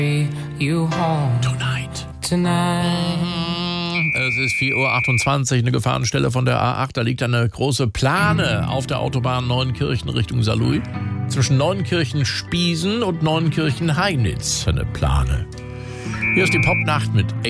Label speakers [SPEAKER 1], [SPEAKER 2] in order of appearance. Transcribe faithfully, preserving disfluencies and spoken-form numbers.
[SPEAKER 1] you home
[SPEAKER 2] Tonight.
[SPEAKER 1] tonight.
[SPEAKER 2] Es ist vier Uhr achtundzwanzig, eine Gefahrenstelle von der A acht. Da liegt eine große Plane auf der Autobahn Neunkirchen Richtung Saarlouis. Zwischen Neunkirchen-Spiesen und Neunkirchen-Heinitz eine Plane. Hier ist die Popnacht mit